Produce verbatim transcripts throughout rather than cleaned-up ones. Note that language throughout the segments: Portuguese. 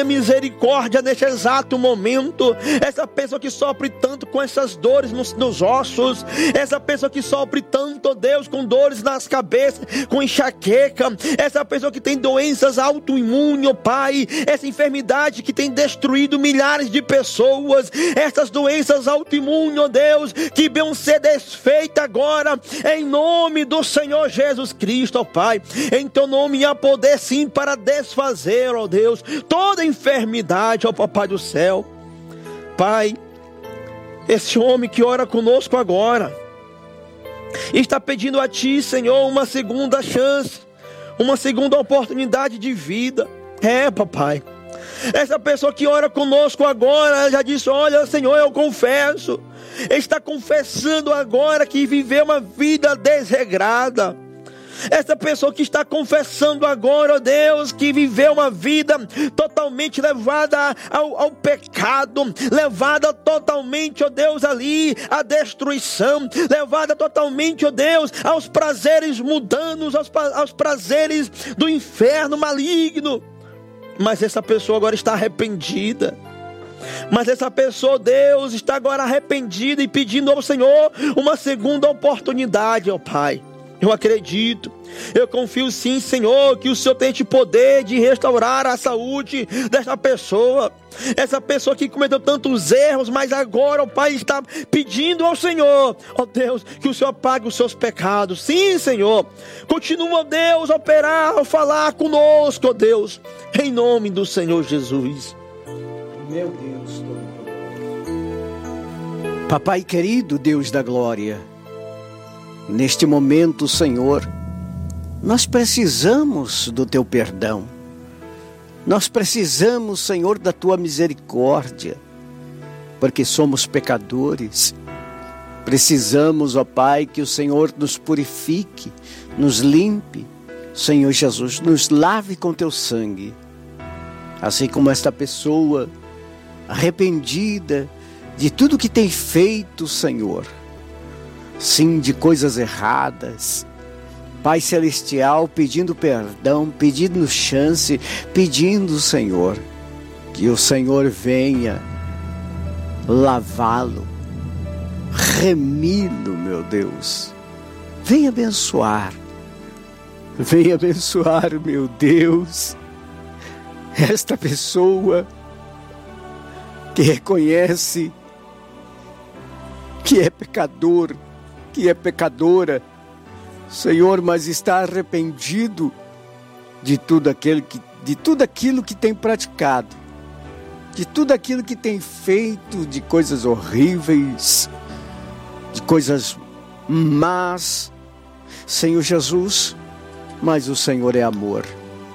tenha misericórdia neste exato momento. Essa pessoa que sofre tanto com essas dores nos, nos ossos, essa pessoa que sofre tanto, ó Deus, com dores nas cabeças, com enxaqueca, essa pessoa que tem doenças autoimunes, ó Pai, essa enfermidade que tem destruído milhares de pessoas, essas doenças autoimunes, ó Deus, que venham ser desfeitas agora, em nome do Senhor Jesus Cristo, ó Pai. Em teu nome há poder sim para desfazer, ó Deus, toda enfermidade, ó Papai do céu. Pai, esse homem que ora conosco agora, está pedindo a Ti, Senhor, uma segunda chance, uma segunda oportunidade de vida. É, Papai, essa pessoa que ora conosco agora, já disse, olha, Senhor, eu confesso, está confessando agora que viveu uma vida desregrada. Essa pessoa que está confessando agora, ó Deus, que viveu uma vida totalmente levada ao, ao pecado, levada totalmente, ó Deus, ali à destruição, levada totalmente, ó Deus, aos prazeres mundanos, aos, aos prazeres do inferno maligno. Mas essa pessoa agora está arrependida. Mas essa pessoa, Deus, está agora arrependida e pedindo ao Senhor uma segunda oportunidade, ó Pai. Eu acredito, eu confio sim, Senhor, que o Senhor tem o poder de restaurar a saúde dessa pessoa. Essa pessoa que cometeu tantos erros, mas agora o Pai está pedindo ao Senhor, ó Deus, que o Senhor apague os seus pecados. Sim, Senhor, continua, ó Deus, a operar, a falar conosco, ó Deus, em nome do Senhor Jesus. Meu Deus, Papai querido, Deus da glória, neste momento, Senhor, nós precisamos do Teu perdão. Nós precisamos, Senhor, da Tua misericórdia, porque somos pecadores. Precisamos, ó Pai, que o Senhor nos purifique, nos limpe. Senhor Jesus, nos lave com Teu sangue. Assim como esta pessoa arrependida de tudo que tem feito, Senhor. Sim, de coisas erradas. Pai Celestial, pedindo perdão, pedindo chance, pedindo, Senhor, que o Senhor venha lavá-lo, remi-lo, meu Deus. Venha abençoar, venha abençoar, meu Deus, esta pessoa que reconhece que é pecador, que é pecadora, Senhor, mas está arrependido de tudo aquilo que, de tudo aquilo que tem praticado, de tudo aquilo que tem feito, de coisas horríveis, de coisas más, Senhor Jesus, mas o Senhor é amor.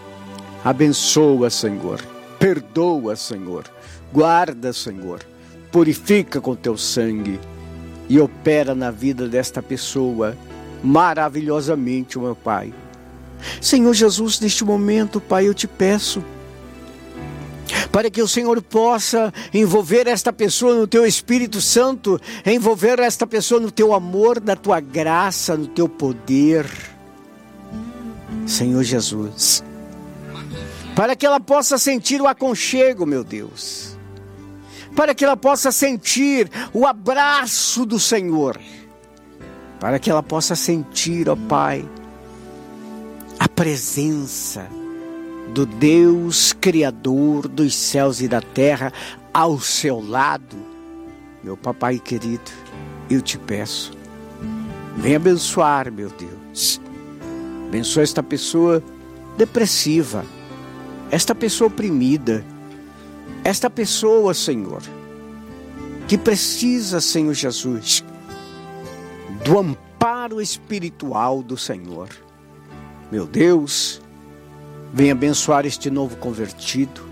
Abençoa, Senhor, perdoa, Senhor, guarda, Senhor, purifica com Teu sangue e opera na vida desta pessoa maravilhosamente, meu Pai. Senhor Jesus, neste momento, Pai, eu te peço para que o Senhor possa envolver esta pessoa no Teu Espírito Santo, envolver esta pessoa no Teu amor, na Tua graça, no Teu poder, Senhor Jesus, para que ela possa sentir o aconchego, meu Deus, para que ela possa sentir o abraço do Senhor, para que ela possa sentir, ó Pai, a presença do Deus Criador dos céus e da terra ao seu lado. Meu Papai querido, eu te peço, vem abençoar, meu Deus, abençoa esta pessoa depressiva, esta pessoa oprimida, esta pessoa, Senhor, que precisa, Senhor Jesus, do amparo espiritual do Senhor. Meu Deus, vem abençoar este novo convertido,